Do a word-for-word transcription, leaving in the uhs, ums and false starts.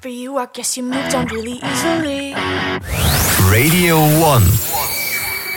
for you, I guess you moved on really easily. Radio one.